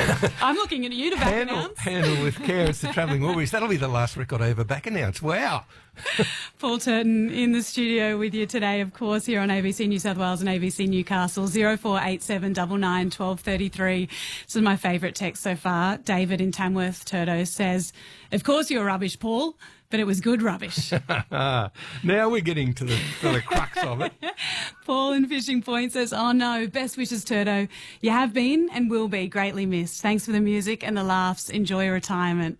I'm looking at you to back announce. Handle with care. It's the Travelling Wilburys. That'll be the last record I ever back announce. Wow. Paul Turton in the studio with you today, of course, here on ABC New South Wales and ABC Newcastle. 0487 99 1233. This is my favourite text so far. David in Tamworth, Turdo, says, "Of course you're rubbish, Paul, but it was good rubbish." Now we're getting to the crux of it. Paul in Fishing Point says, "Oh no, best wishes, Turdo. You have been and will be greatly missed. Thanks for the music and the laughs. Enjoy your retirement."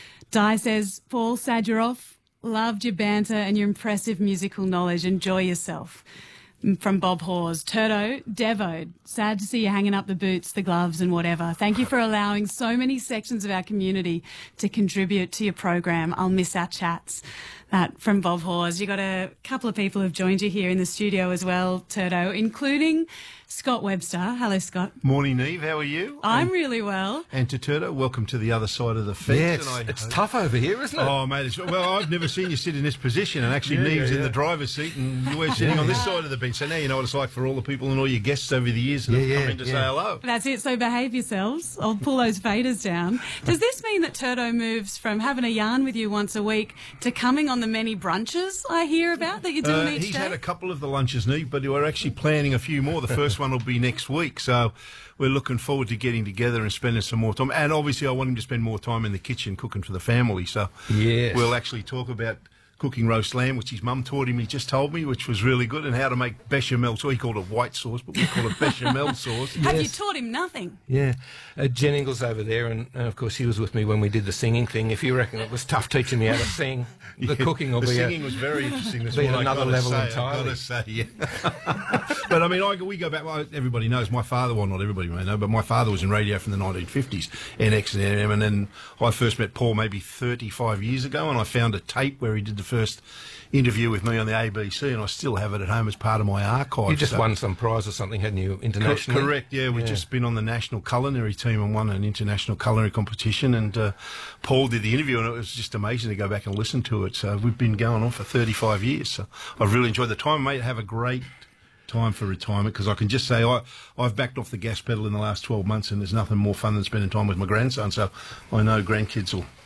Di says, "Paul, sad you're off. Loved your banter and your impressive musical knowledge. Enjoy yourself." From Bob Hawes. Turdo, Devo, sad to see you hanging up the boots, the gloves and whatever. Thank you for allowing so many sections of our community to contribute to your program. I'll miss our chats. That from Bob Hawes. You got a couple of people who've joined you here in the studio as well, Turdo, including Scott Webster. Hello, Scott. Morning, Eve. How are you? I'm really well. And to Turdo, welcome to the other side of the fence. Yeah, it's tough over here, isn't it? Oh, mate. Well, I've never seen you sit in this position, and actually Neve's in the driver's seat, and we're sitting on this side of the bench. So now you know what it's like for all the people and all your guests over the years that have come in to say hello. That's it. So behave yourselves. I'll pull those faders down. Does this mean that Turdo moves from having a yarn with you once a week to coming on the many brunches I hear about that you're doing each day? He's had a couple of the lunches, Neve, but we're actually planning a few more. The first one will be next week, so we're looking forward to getting together and spending some more time. And obviously I want him to spend more time in the kitchen cooking for the family, so we'll actually talk about cooking roast lamb, which his mum taught him, he just told me, which was really good, and how to make bechamel sauce. He called it white sauce, but we call it bechamel sauce. Have you taught him nothing? Yeah. Jen Ingles over there, and of course he was with me when we did the singing thing. If you reckon it was tough teaching me how to sing, the cooking will the be singing was very interesting. That's be what another level say, entirely. I've got to say, yeah. But I mean, we go back. Well, everybody knows my father. Well, not everybody may know, but my father was in radio from the 1950s, NX and AM, and then I first met Paul maybe 35 years ago, and I found a tape where he did the first interview with me on the ABC, and I still have it at home as part of my archive. You just won some prize or something, hadn't you, internationally? Correct, yeah. We've just been on the national culinary team and won an international culinary competition, and Paul did the interview, and it was just amazing to go back and listen to it. So we've been going on for 35 years, so I've really enjoyed the time. Mate, have a great time for retirement, because I can just say I've backed off the gas pedal in the last 12 months, and there's nothing more fun than spending time with my grandson, so I know grandkids will